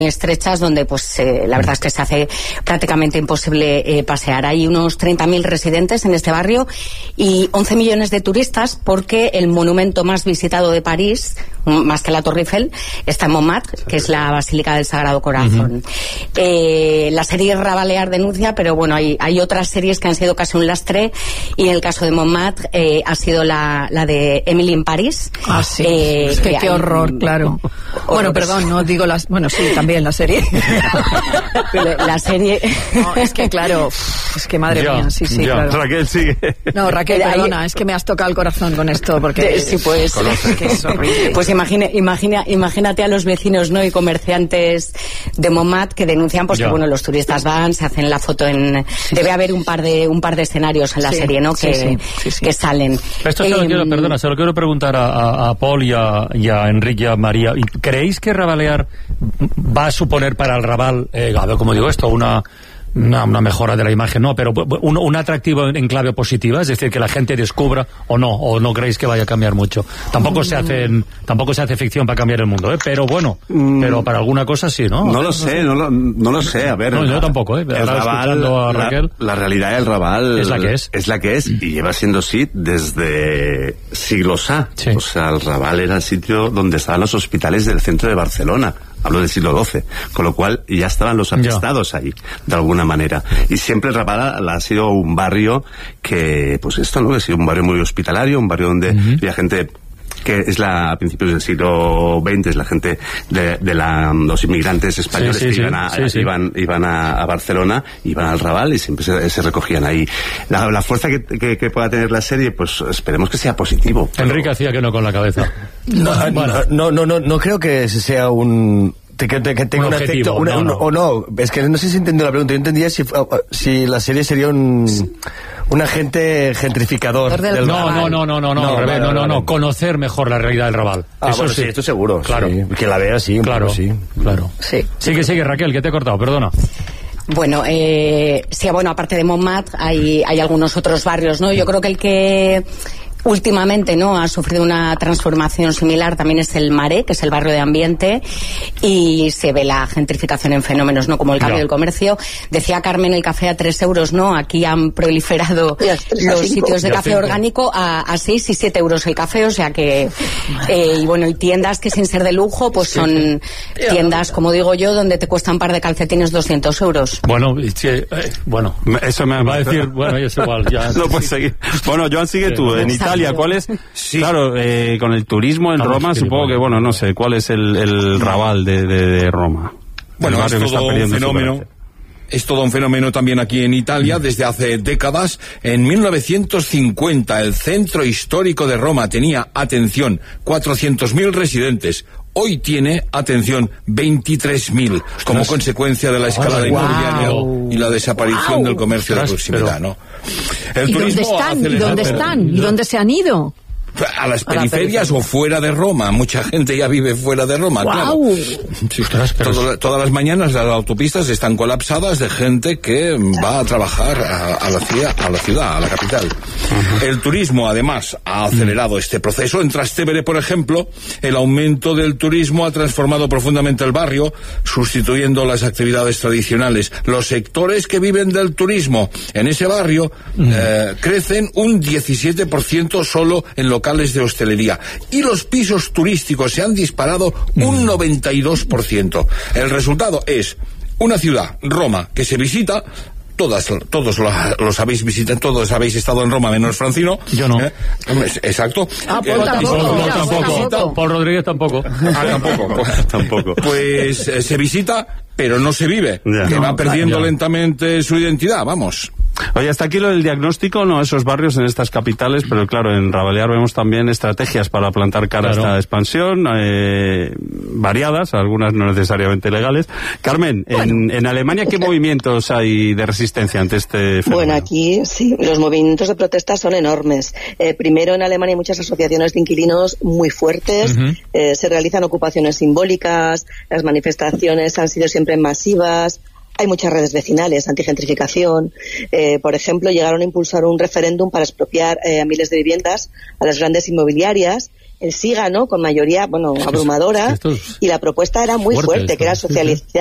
estrechas donde pues la verdad es que se hace prácticamente imposible pasear. Hay unos 30.000 residentes en este barrio y 11 millones de turistas, porque el monumento más visitado de París, más que la Torre Eiffel, está en Montmartre, que es la Basílica del Sagrado Corazón. La serie Rabalear denuncia, pero bueno, hay otras series que han sido casi un lastre, y en el caso de Montmartre ha sido la de Emily in Paris. Sí, es que qué horror, claro. Bueno, perdón, no digo las... Bueno, sí, también la serie. La serie... No, es que claro, es que madre mía, sí, claro. Raquel, sigue. No, Raquel, perdona, es que me has tocado el corazón con esto, porque... Sí, pues... que es horrible. Pues imagínate a los vecinos, ¿no?, y comerciantes de Montmartre que denuncian pues que bueno, los turistas van, se hacen la foto en... Debe haber un par de escenarios en la serie, ¿no?, que salen. Esto se lo quiero preguntar a Paul y a Enrique y a María. ¿Creéis que Rabalear va a suponer para el Raval, a ver cómo digo esto, una mejora de la imagen, no, pero un atractivo en clave positiva, es decir, que la gente descubra, o no creéis que vaya a cambiar mucho? Tampoco se hace ficción para cambiar el mundo, pero bueno, pero para alguna cosa sí, ¿no? No lo sé, a ver. No, yo tampoco, el Raval, a Raquel, la realidad del Raval es la que es, y lleva siendo así desde siglos A. Sí. O sea, el Raval era el sitio donde estaban los hospitales del centro de Barcelona. Hablo del siglo XII, con lo cual ya estaban los apestados ahí, de alguna manera. Y siempre el Raval ha sido un barrio que, pues esto, ¿no?, que ha sido un barrio muy hospitalario, un barrio donde había gente que es a principios del siglo XX, es la gente los inmigrantes españoles que iban a Barcelona, iban al Raval y siempre se recogían ahí. La fuerza que pueda tener la serie, pues esperemos que sea positivo. Enrique hacía que no con la cabeza. No creo que sea que tenga un efecto es que no sé si entiendo la pregunta. Yo entendía si la serie sería un agente gentrificador del Raval. No, conocer mejor la realidad del Raval. Eso bueno, sí, esto seguro. Claro. Sí. Que la vea, sí. Claro. Sí. Sigue, Raquel, que te he cortado, perdona. Bueno, aparte de Montmartre hay algunos otros barrios, ¿no? Yo creo que el que últimamente, ¿no?, ha sufrido una transformación similar también es el Marais, que es el barrio de Ambiente, y se ve la gentrificación en fenómenos, ¿no?, como el cambio del comercio. Decía Carmen, el café a 3 euros, ¿no? Aquí han proliferado los sitios de café orgánico a 6 y 7 euros el café, o sea que y tiendas que sin ser de lujo pues son tiendas, como digo yo, donde te cuesta un par de calcetines 200 euros. Bueno, eso me va a decir, bueno, es igual, ya. No puedes seguir. Bueno, Joan, sigue tú. En Italia, ¿cuál es? Sí. Claro, con el turismo en Roma, supongo que, no sé, ¿cuál es el Raval de Roma? Bueno, es todo un fenómeno. Es todo un fenómeno también aquí en Italia desde hace décadas. En 1950 el centro histórico de Roma tenía, atención, 400.000 residentes. Hoy tiene, atención, 23.000, como consecuencia de la escalada inmobiliaria y la desaparición del comercio de proximidad, ¿no? ¿Y dónde están? ¿Y dónde se han ido? A las periferias o fuera de Roma. Mucha gente ya vive fuera de Roma, claro. Sí, todas las mañanas las autopistas están colapsadas de gente que va a trabajar a la ciudad, a la capital. El turismo, además, ha acelerado este proceso. En Trastevere, por ejemplo, el aumento del turismo ha transformado profundamente el barrio, sustituyendo las actividades tradicionales. Los sectores que viven del turismo en ese barrio crecen un 17% solo en locales de hostelería, y los pisos turísticos se han disparado un 92%. El resultado es una ciudad, Roma, que se visita. Todos los habéis visitado, todos habéis estado en Roma, menos Francino. Yo no. Exacto. Paul Rodríguez tampoco. Tampoco. Pues se visita, pero no se vive. Que va perdiendo lentamente su identidad, vamos. Oye, hasta aquí lo del diagnóstico, no esos barrios en estas capitales, pero claro, en Rabalear vemos también estrategias para plantar cara a esta expansión, variadas, algunas no necesariamente legales. Carmen, en Alemania, ¿qué movimientos hay de resistencia ante este fenómeno? Bueno, aquí sí, los movimientos de protesta son enormes. Primero, en Alemania hay muchas asociaciones de inquilinos muy fuertes, se realizan ocupaciones simbólicas, las manifestaciones han sido siempre masivas. Hay muchas redes vecinales, antigentrificación. Por ejemplo, llegaron a impulsar un referéndum para expropiar a miles de viviendas a las grandes inmobiliarias, el sí ganó con mayoría, abrumadora, y la propuesta era muy fuerte, que era socializar